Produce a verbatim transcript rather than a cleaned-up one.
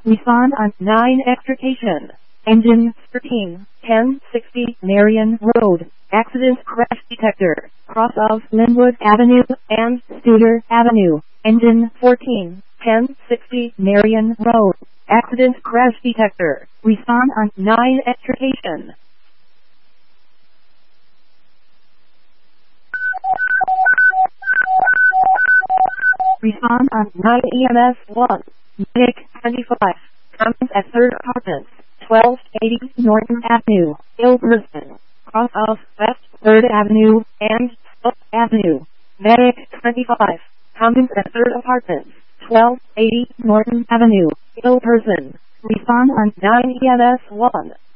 Respond on nine extrication. Engine thirteen, ten sixty Marion Road. Accident crash detector. Cross of Linwood Avenue and Studer Avenue. Engine fourteen, ten sixty Marion Road. Accident crash detector. Respond on nine extrication. Respond on nine E M S one. Medic twenty-five. Comments at third apartments. twelve eighty Norton Avenue, Ill Person. Cross of West third Avenue and Spoke Avenue. Medic twenty-five. Comments at third apartments. twelve eighty Norton Avenue, Ill Person. Respond on nine E M S one.